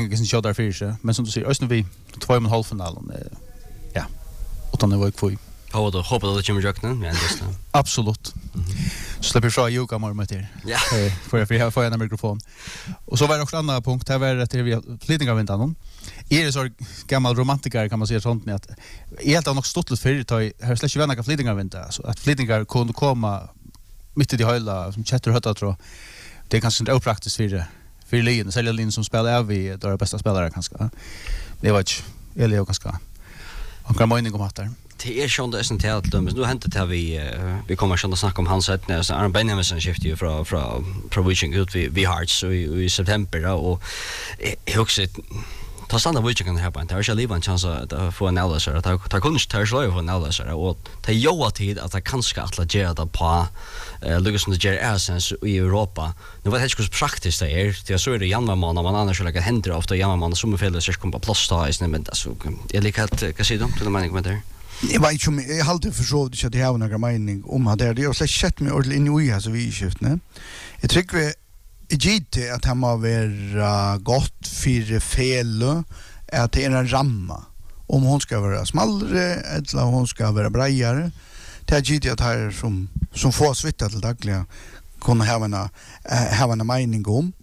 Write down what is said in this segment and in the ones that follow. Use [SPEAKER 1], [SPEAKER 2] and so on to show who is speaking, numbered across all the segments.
[SPEAKER 1] Ingen kör där för sig, men som du säger, ösnen vi 2,5 finalen. Ja. Utan det var kvui.
[SPEAKER 2] Hoppas att det kommer jöknen, men just det.
[SPEAKER 1] Absolut. Så släpper fra yoga mer med det.
[SPEAKER 2] Ja.
[SPEAKER 1] För jag får en mikrofon. Och så var det också en annan punkt, här var det till vi flyttning av vintan. Är det så gammal romantiker kan man säga sånt med att helt av något stort för det här släcker vänner flyttning av vintan, så att flyttningar kunde komma mitt i det hela som chatter hötta tror. Det är kanske inte opraktiskt för Lin, sälja Lin som spelar av vi då är bästa spelare kanske. Det var inte eller ganska. Han kan mening om att där.
[SPEAKER 2] Det är schon det essentiellt, men nu hänt det vi kommer att snacka om hans sätt när så Aron Benjamin skiftar ju från Viking ut vi Hearts i september och jag också ta stanna Viking kan här på inte. Jag ska leva en chans att få en analyser att ta kunde ta slå få en analyser och ta joa tid att det kanske att göra det på Lucas och Jerry Essence i Europa. Nu vet jag inte hur praktiskt det är. Det så är det januari månad man annars lägga händer ofta januari månad som fel så kommer på plats då i men alltså jag lika att kan se dem till den meningen med det.
[SPEAKER 3] Jag vet inte jag hade försökt att det har några mening om att det är så sett med ordentligt in i alltså vi skiftne. Jag tycker Egite att han må vara gott för fel att det är en ramma om hon ska vara smallare eller hon ska vara bredare. Det är Egite att här som får svitta till dagliga kunna ha en mening om.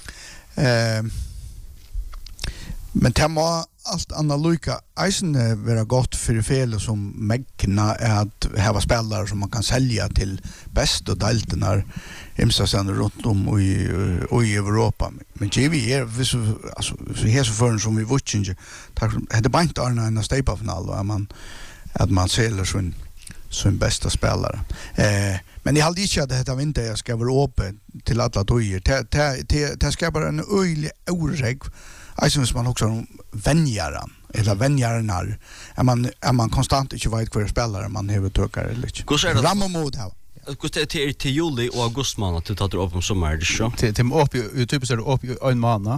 [SPEAKER 3] Men det må allt analyka eisen vara gott för fel som mäkna att ha spelare som man kan sälja till bäst och daltenar hemsa sen runt om i Europa. Men GV är alltså så här så för som vi watching hade bant en step final att man säljer sin bästa spelare. Men jag hade inte att det inte jag ska vara öppen till alla dojer. Det ska bara en öjlig oreg. Alltså som man också vänjaran eller vänjarnar är man konstant inte vet hur spelare man har tökar eller inte. Ramma mod här.
[SPEAKER 2] Det är till juli och augusti månad att ta det upp om sommar det så.
[SPEAKER 1] Till upp i typ så är det upp i en månad.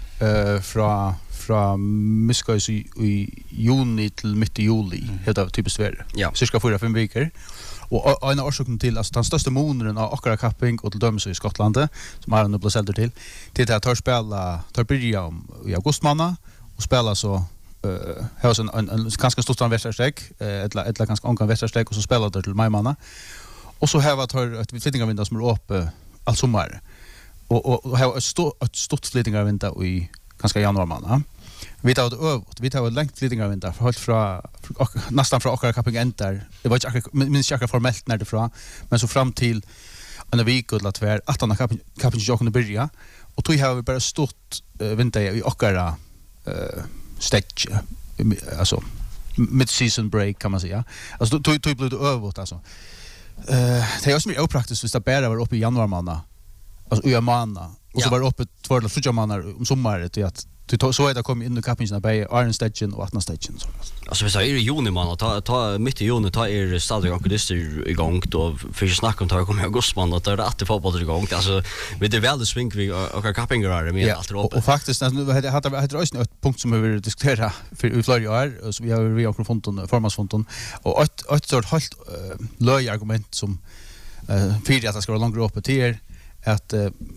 [SPEAKER 1] Från miskos i juni till mitt i juli heter typiskt väder.
[SPEAKER 2] Ja.
[SPEAKER 1] Cirka 4-5 veckor. Och en orsak till alltså den största månaden av akkurat kapping och till döms i Skottland som har en blåselder till. Det är att tar börja i augusti månad och spela så hos en ganska stor västersträck ett ganska onkan västersträck och så spelar det till maj månad. Och så har vi ett flyttningarvinda som är uppe all sommar. Och har ett stort flyttningarvinda i ganska januari månad. Vi tar längt flyttningarvinda nästan från akkurat kapping ända. Det var inte minst akkurat formellt när det från men så fram till en vecka eller två att han kapping jag kunde börja och då har vi bara stort vinter i akkurat stage alltså mid season break kan man säga. Alltså då blev det över alltså. Det är också mer opraktiskt hvis det bara var uppe i januari månad. Alltså i månad och så var det uppe 2 eller 3 månader om sommaren till att så är det kommer in i kappingen på Iron Station och Atna Station så.
[SPEAKER 2] Alltså vi säger i juni månad ta mitt i juni ta stadig ankodister igång då för snack om ta kommer augusti månad då är det att fotboll igång. Alltså med det väl sving vi och kappingar med allt upp.
[SPEAKER 1] Och faktiskt det hade också ett punkt som vi vill diskutera för i flera år så vi har också fonton formansfonton och ett sort halt löj argument som för att det ska vara långt uppe till att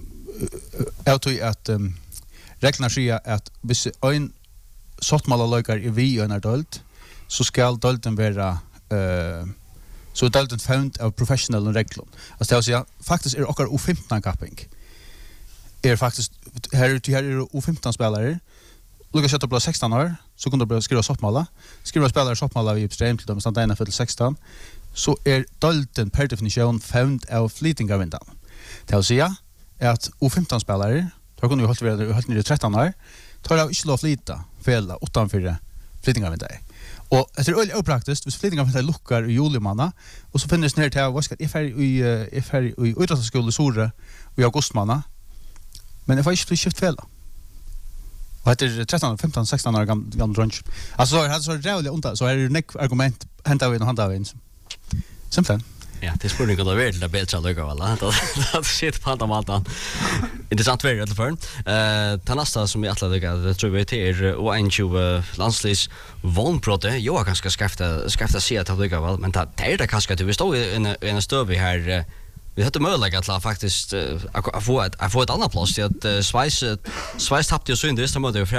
[SPEAKER 1] reglerna säger att hvis en sottmala lökar i vi och en dolt så ska dolten vara så dolten found av professional regler. Alltså det säger faktiskt är också U15 capping. Är faktiskt här är U15 spelare. Lucas sätter på 16 år så kunde de skriva sottmala. Skriva spelare sottmala i extrem till de stannar för 16. Så är dolten per definition found av fleeting av vindan. Det säger att U15 spelare då kunde ju hållt ner i 13 år. Tar jag inte lov flyta fälla utanför flyttingar med dig. Och det är öll opraktiskt. Hvis flyttingar med dig luckar i juli månad och så finns ner till vad ska det är i utlandsskolan Sore i augusti månad. Men det var inte skift fälla. Och det är 13, 15, 16 år gammal drunch. Alltså så hade så rävligt ont så är det neck argument hämta vi och handa vi. Simpelt.
[SPEAKER 2] Ja, det spurning om det är det bättre lugga väl. Det shit på andra maltan. Intressant väl i alla fall. Nästa som jag det tror vi till och en landslis vonprote. Jag har ganska skafta se att lugga väl, men det är det kanske att vi står i en stöv här vi hade möjlighet att faktiskt att få ett annat plats till att Schweiz tappade ju synd det så mot